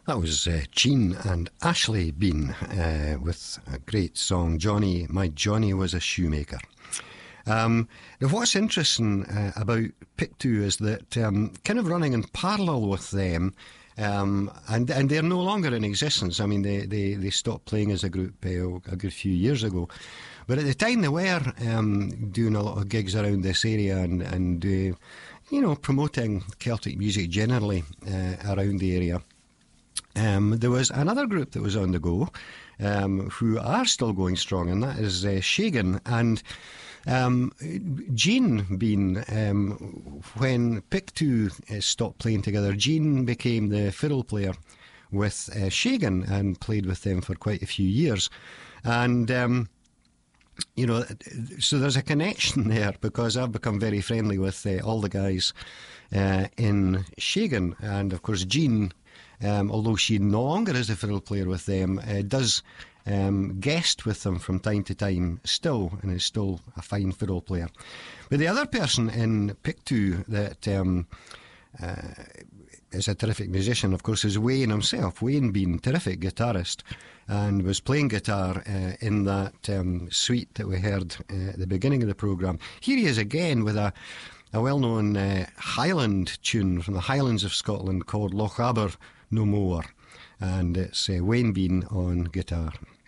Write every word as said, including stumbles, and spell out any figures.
That was uh, Gene and Ashley Bean uh, with a great song, Johnny, My Johnny Was a Shoemaker. Um, now what's interesting uh, about Pictou is that um, kind of running in parallel with them, um, and and they're no longer in existence. I mean, they, they, they stopped playing as a group uh, a good few years ago. But at the time they were um, doing a lot of gigs around this area and, and uh, you know, promoting Celtic music generally uh, around the area. Um, there was another group that was on the go um, who are still going strong, and that is uh, Shagan. And um, Gene Bean, um, when Pictou uh, stopped playing together, Gene became the fiddle player with uh, Shagan and played with them for quite a few years. And um, you know, so there's a connection there because I've become very friendly with uh, all the guys uh, in Shagan. And of course, Gene, Um, although she no longer is a fiddle player with them, uh, does um, guest with them from time to time still, and is still a fine fiddle player. But the other person in Pictou that um, uh, is a terrific musician, of course, is Wayne himself. Wayne Bean, terrific guitarist, and was playing guitar uh, in that um, suite that we heard uh, at the beginning of the programme. Here he is again with a a well-known uh, Highland tune from the Highlands of Scotland called Lochaber No More, and it's uh, Wayne Bean on guitar.